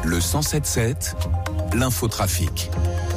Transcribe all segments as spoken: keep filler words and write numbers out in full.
Le cent sept sept, l'infotrafic.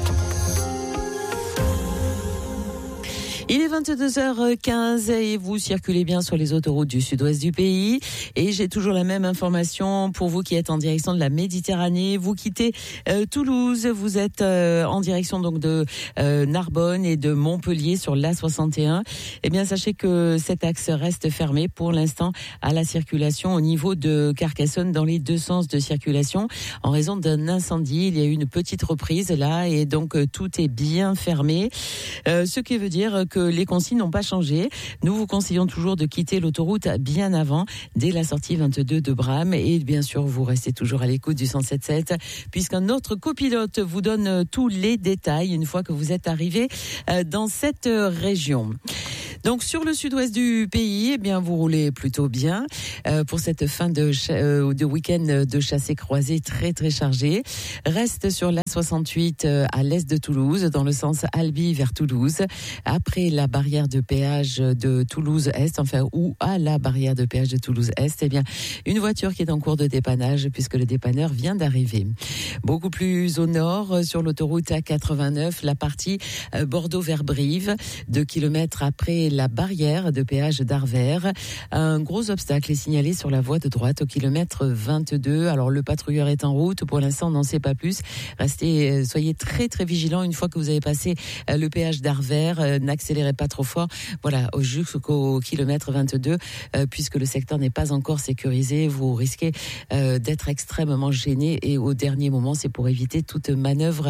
Il est vingt-deux heures quinze et vous circulez bien sur les autoroutes du sud-ouest du pays. Et j'ai toujours la même information pour vous qui êtes en direction de la Méditerranée. Vous quittez euh, Toulouse, vous êtes euh, en direction donc de euh, Narbonne et de Montpellier sur l'A soixante et un. Eh bien, sachez que cet axe reste fermé pour l'instant à la circulation au niveau de Carcassonne dans les deux sens de circulation en raison d'un incendie. Il y a eu une petite reprise là et donc euh, tout est bien fermé. Euh, ce qui veut dire que les consignes n'ont pas changé. Nous vous conseillons toujours de quitter l'autoroute bien avant, dès la sortie vingt-deux de Bram. Et bien sûr, vous restez toujours à l'écoute du cent sept sept, puisqu'un autre copilote vous donne tous les détails une fois que vous êtes arrivé dans cette région. Donc sur le sud-ouest du pays, eh bien vous roulez plutôt bien euh, pour cette fin de, ch- euh, de week-end de chassé-croisé très très chargé. Reste sur l'A soixante-huit euh, à l'est de Toulouse, dans le sens Albi vers Toulouse, après la barrière de péage de Toulouse-Est, enfin ou à la barrière de péage de Toulouse-Est, eh bien une voiture qui est en cours de dépannage puisque le dépanneur vient d'arriver. Beaucoup plus au nord, sur l'autoroute A quatre-vingt-neuf, la partie euh, Bordeaux vers Brive, deux kilomètres après la barrière de péage d'Arvers. Un gros obstacle est signalé sur la voie de droite au kilomètre vingt-deux. Alors le patrouilleur est en route. Pour l'instant, on n'en sait pas plus. Restez, soyez très très vigilants une fois que vous avez passé le péage d'Arvers. N'accélérez pas trop fort. Voilà, jusqu'au kilomètre vingt-deux, puisque le secteur n'est pas encore sécurisé. Vous risquez d'être extrêmement gêné et au dernier moment, c'est pour éviter toute manœuvre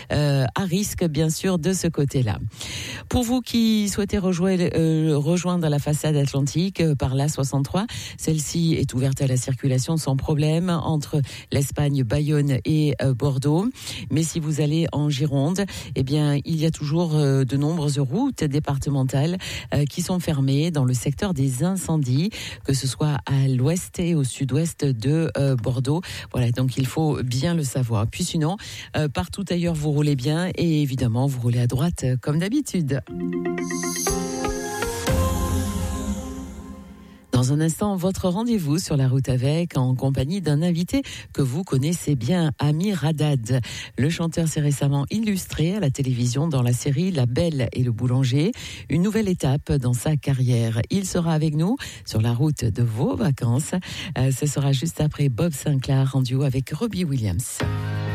à risque, bien sûr, de ce côté-là. Pour vous qui souhaitez rejoindre Euh, rejoindre la façade atlantique euh, par l'A soixante-trois. Celle-ci est ouverte à la circulation sans problème entre l'Espagne, Bayonne et euh, Bordeaux. Mais si vous allez en Gironde, eh bien, il y a toujours euh, de nombreuses routes départementales euh, qui sont fermées dans le secteur des incendies, que ce soit à l'ouest et au sud-ouest de euh, Bordeaux. Voilà, donc il faut bien le savoir. Puis sinon, euh, partout ailleurs, vous roulez bien et évidemment, vous roulez à droite euh, comme d'habitude. Dans un instant, votre rendez-vous sur la route avec, en compagnie d'un invité que vous connaissez bien, Amir Haddad. Le chanteur s'est récemment illustré à la télévision dans la série La Belle et le Boulanger, une nouvelle étape dans sa carrière. Il sera avec nous sur la route de vos vacances. Euh, ce sera juste après Bob Sinclair en duo avec Robbie Williams.